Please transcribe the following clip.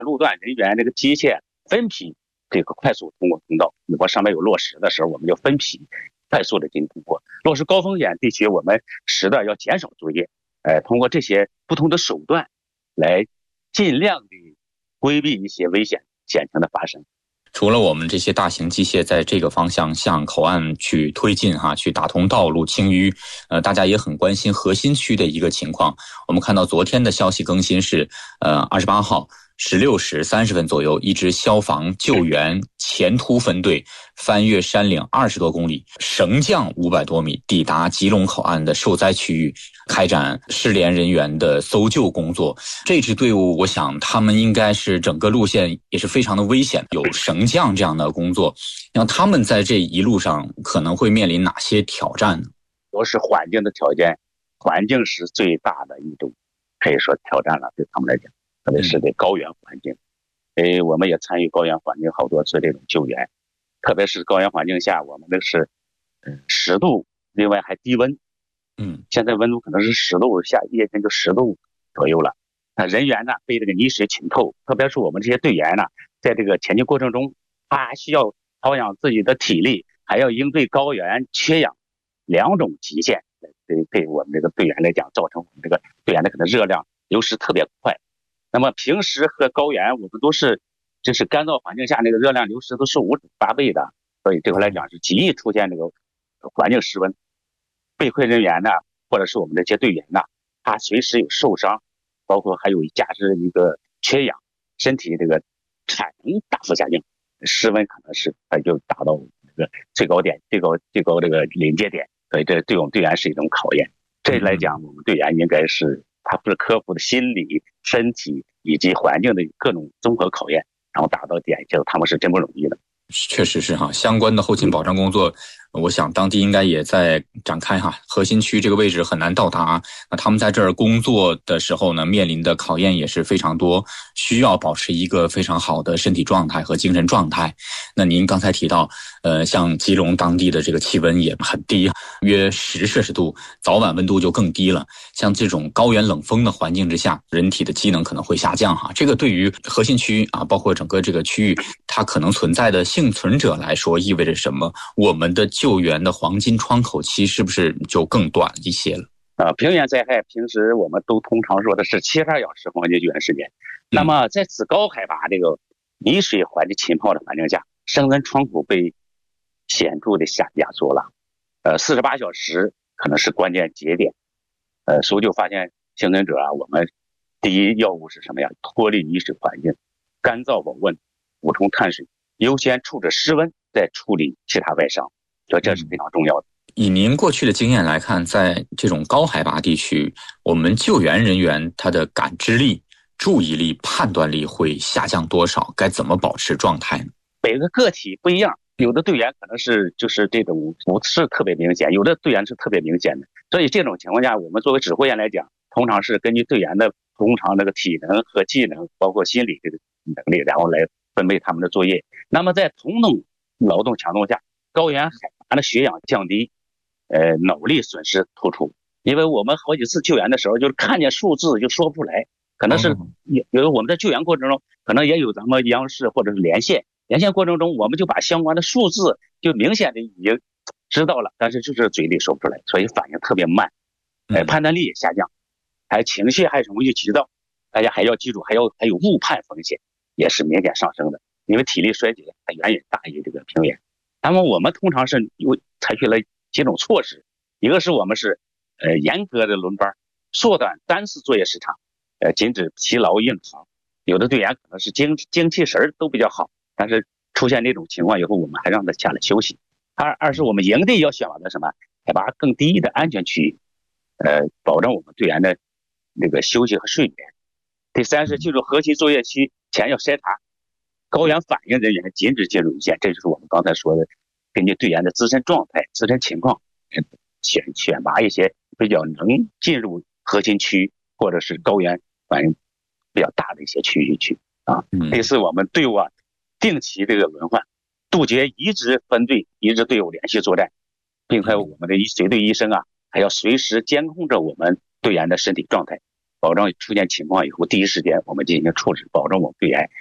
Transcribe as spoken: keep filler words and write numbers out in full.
路段人员这个机械分批这个快速通过通道，如果上面有落石的时候，我们就分批快速的进行通过。落石高风险地区，我们实的要减少作业，呃，通过这些不同的手段来尽量的规避一些危险险情的发生。 除了我们这些大型机械在这个方向向口岸去推进哈，去打通道路清淤，呃，大家也很关心核心区的一个情况。我们看到昨天的消息更新是，呃，二十八号十六时三十分左右，一支消防救援前突分队翻越山岭二十多公里，绳降五百多米，抵达吉隆口岸的受灾区域，开展失联人员的搜救工作。这支队伍，我想他们应该是整个路线也是非常的危险，有绳降这样的工作。那他们在这一路上可能会面临哪些挑战呢？ 都是环境的条件，环境是最大的一种可以说挑战了，对他们来讲。特别是对高原环境，诶，我们也参与高原环境好多次这种救援，特别是高原环境下，我们那是嗯十度，另外还低温，嗯，现在温度可能是十度下，夜间就十度左右了。那人员呢被这个泥水浸透，特别是我们这些队员呢，在这个前进过程中，他还需要保养自己的体力，还要应对高原缺氧两种极限，对对我们这个队员来讲，造成我们这个队员的可能热量流失特别快。那么平时和高原我们都是就是干燥环境下那个热量流失都是五八倍的，所以这块来讲是极易出现这个环境失温。被困人员呢，或者是我们这些队员呢，他随时有受伤，包括还有加之一个缺氧，身体这个产能大幅下降，失温可能是它就达到这个最高点，最高最高这个临界点，所以这对我们队员是一种考验。这来讲，我们队员应该是他不是克服的心理、身体以及环境的各种综合考验，然后达到点，就他们是真不容易的。 确实是哈，相关的后勤保障工作，我想当地应该也在展开哈。核心区这个位置很难到达，那他们在这儿工作的时候呢，面临的考验也是非常多，需要保持一个非常好的身体状态和精神状态。那您刚才提到，呃，像吉隆当地的这个气温也很低，约十摄氏度，早晚温度就更低了。像这种高原冷风的环境之下，人体的机能可能会下降哈。这个对于核心区啊，包括整个这个区域，它可能存在的幸存者来说意味着什么？我们的救援的黄金窗口期是不是就更短一些了？ 呃，平原灾害平时我们都通常说的是七十二小时黄金救援时间，嗯、那么在此高海拔这个泥水环境浸泡的环境下，生存窗口被显著的下压缩了。呃，四十八小时可能是关键节点。呃，搜救发现幸存者啊，我们第一要务是什么呀？脱离泥水环境，干燥保温，补充碳水。优先处置失温，再处理其他外伤，所以这是非常重要的。 以您过去的经验来看，在这种高海拔地区，我们救援人员他的感知力、注意力、判断力会下降多少？该怎么保持状态呢？ 每个个体不一样，有的队员可能是就是这种不是特别明显，有的队员是特别明显的。所以这种情况下，我们作为指挥员来讲，通常是根据队员的通常那个体能和技能，包括心理这个能力，然后来分配他们的作业。那么在同等劳动强度下，高原海拔的血氧降低，呃，脑力损失突出。因为我们好几次救援的时候，就是看见数字就说不出来，可能是有有我们在救援过程中，可能也有咱们央视或者是连线，连线过程中我们就把相关的数字就明显的已经知道了，但是就是嘴里说不出来，所以反应特别慢，呃，判断力也下降，还有情绪还容易急躁。大家还要记住，还要还有误判风险也是明显上升的。因为体力衰竭它远远大于这个平原，那么我们通常是有采取了几种措施，一个是我们是呃严格的轮班，缩短单次作业时长，呃禁止疲劳硬扛。有的队员可能是精精气神都比较好，但是出现这种情况以后，我们还让他下来休息。二二是我们营地要选择什么海拔更低的安全区域，呃保证我们队员的那个休息和睡眠。第三是进入核心作业区前要筛查。高原反应人员禁止进入一线，这就是我们刚才说的，根据队员的自身状态、自身情况，选选拔一些比较能进入核心区或者是高原反应比较大的一些区域去啊。第四，我们队伍啊定期这个轮换，杜绝移植分队、移植队伍连续作战，并且我们的随队医生啊还要随时监控着我们队员的身体状态， 保证出现情况以后第一时间我们进行处置，保证我们队员